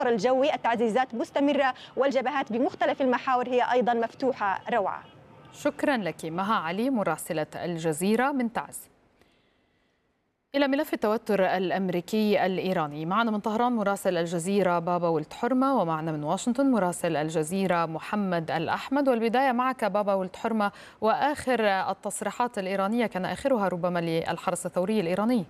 الجوي التعزيزات مستمرة والجبهات بمختلف المحاور هي أيضا مفتوحة. روعة. شكرا لك مها علي مراسلة الجزيرة من تعز. إلى ملف التوتر الأمريكي الإيراني، معنا من طهران مراسل الجزيرة بابا ولد حرمة، ومعنا من واشنطن مراسل الجزيرة محمد الأحمد. والبداية معك بابا ولد حرمة، وآخر التصريحات الإيرانية كان آخرها ربما للحرس الثوري الإيراني.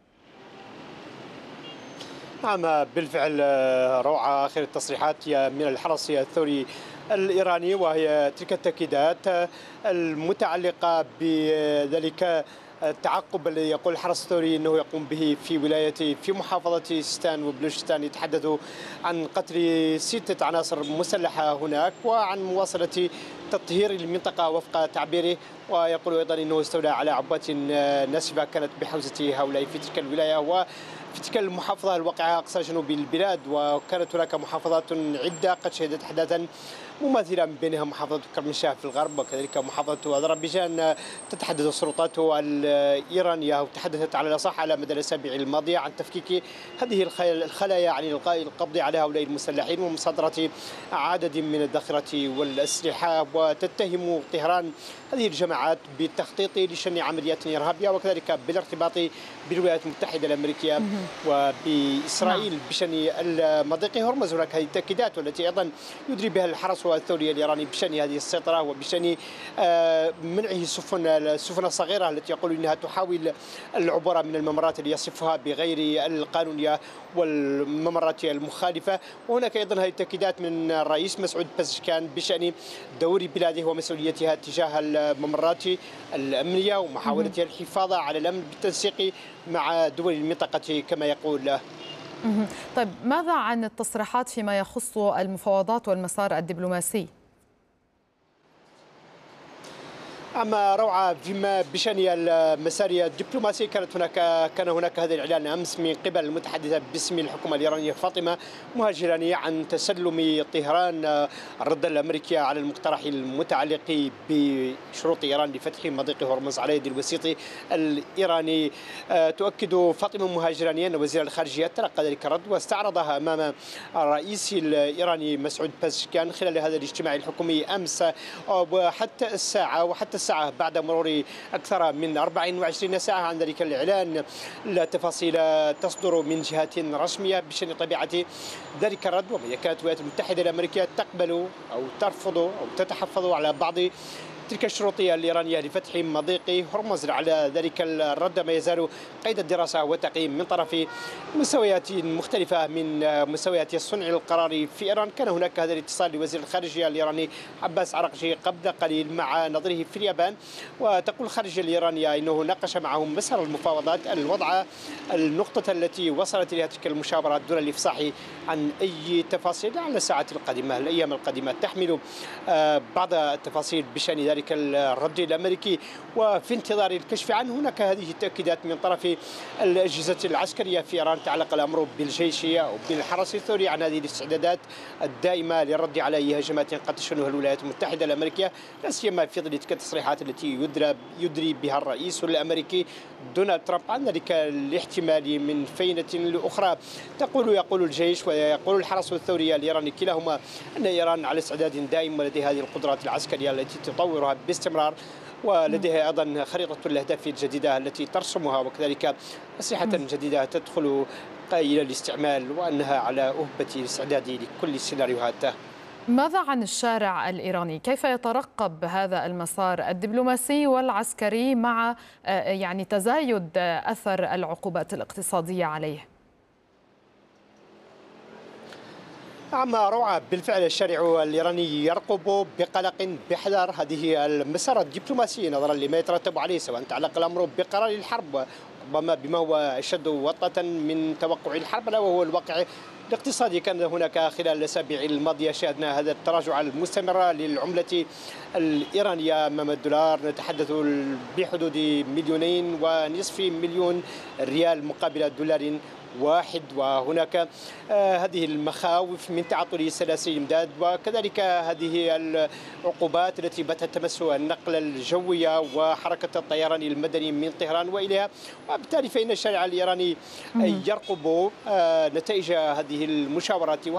نعم بالفعل روعة، آخر التصريحات من الحرس الثوري الإيراني، وهي تلك التأكيدات المتعلقة بذلك التعقب الذي يقول الحرس الثوري انه يقوم به في محافظه سيستان وبلوشستان. يتحدث عن قتل 6 عناصر مسلحه هناك وعن مواصله تطهير المنطقه وفق تعبيره، ويقول ايضا انه استولى على عبوات ناسفه كانت بحوزه هؤلاء في تلك الولايه وفي تلك المحافظه الواقعه اقصى جنوب البلاد. وكانت هناك محافظات عده قد شهدت احداثا مماثله، من بينها محافظه كرمانشاه في الغرب وكذلك محافظه اذربيجان. تتحدث السلطات الايرانيه وتحدثت على الاصح على مدى الاسابيع الماضيه عن تفكيك هذه الخلايا عن القاء القبض على هؤلاء المسلحين ومصادره عدد من الذخيره والاسلحه، وتتهم طهران هذه الجماعات بالتخطيط لشن عمليات ارهابيه وكذلك بالارتباط بالولايات المتحده الامريكيه وباسرائيل بشان مضيق هرمز. هناك هذه التاكيدات والتي ايضا يدري بها الحرس الثوري الايراني بشان هذه السيطره وبشان منعه السفن الصغيره التي يقول انها تحاول العبور من الممرات اللي يصفها بغير القانونيه والممرات المخالفه. وهناك ايضا هذه التاكيدات من الرئيس مسعود بزشكان بشان دور بلاده ومسؤوليتها تجاه الممرات الامنيه ومحاولتها الحفاظ على الامن بالتنسيق مع دول المنطقه كما يقول. طيب ماذا عن التصريحات فيما يخص المفاوضات والمسار الدبلوماسي؟ أما روعة فيما بشأن المسار الدبلوماسي كان هناك هذا الإعلان أمس من قبل المتحدثة باسم الحكومة الإيرانية فاطمة مهاجراني عن تسلم طهران الرد الأمريكي على المقترح المتعلق بشروط إيران لفتح مضيق هرمز على يد الوسيط الإيراني. تؤكد فاطمة مهاجراني أن وزير الخارجية تلقى ذلك الرد واستعرضها أمام الرئيس الإيراني مسعود بزشكان خلال هذا الاجتماع الحكومي أمس. وحتى الساعة بعد مرور أكثر من 24 ساعة عن ذلك الإعلان لا تفاصيل تصدر من جهات رسمية بشأن طبيعة ذلك الرد، وهي كانت الولايات المتحدة الأمريكية تقبل أو ترفض أو تتحفظ على بعض تلك الشروط الإيرانية لفتح مضيق هرمز. على ذلك الرد ما يزال قيد الدراسة والتقييم من طرف مستويات مختلفة من مستويات صنع القرار في إيران. كان هناك هذا الاتصال لوزير الخارجية الإيراني عباس عراقجي قبل قليل مع نظيره في اليابان، وتقول الخارجية الإيرانية أنه ناقش معهم مسار المفاوضات، الوضع النقطة التي وصلت إليها تلك المشاورات دون الإفصاح عن أي تفاصيل. على الساعات القادمة الأيام القادمة تحمل بعض التفاصيل بشأن ذلك الرد الأمريكي وفي انتظار الكشف عنه. هناك هذه التأكيدات من طرف الأجهزة العسكرية في إيران تعلق الأمر بالجيش أو بالحرس الثوري عن هذه الاستعدادات الدائمة للرد على أي هجمات قد تشنها الولايات المتحدة الأمريكية، لا سيما في ظل تلك التصريحات التي يدري بها الرئيس الأمريكي دونالد ترامب عن ذلك الاحتمال من فينة لأخرى. يقول الجيش ويقول الحرس الثوري الإيراني كلاهما أن إيران على استعداد دائم ولديها هذه القدرات العسكرية التي تطورها باستمرار، ولديها أيضا خريطة الأهداف الجديدة التي ترسمها وكذلك أسلحة جديدة تدخل إلى الاستعمال، وأنها على أهبة الاستعداد لكل السيناريوهات. ماذا عن الشارع الإيراني؟ كيف يترقب هذا المسار الدبلوماسي والعسكري مع يعني تزايد أثر العقوبات الاقتصادية عليه؟ أما روعة بالفعل الشارع الإيراني يرقب بقلق بحذر هذه المسار الدبلوماسي نظرا لما يترتب عليه، سواء تعلق الأمر بقرار الحرب ربما بما هو أشد وطأة من توقع الحرب لا وهو الواقع الاقتصادي. كان هناك خلال الأسابيع الماضية شاهدنا هذا التراجع المستمر للعملة الإيرانية أمام الدولار، نتحدث بحدود 2.5 مليون ريال مقابل دولار واحد. وهناك هذه المخاوف من تعطل سلاسل الإمداد وكذلك هذه العقوبات التي باتت تمس النقل الجوي وحركة الطيران المدني من طهران وإليها، وبالتالي فإن الشارع الإيراني يرقب نتائج هذه المشاورات.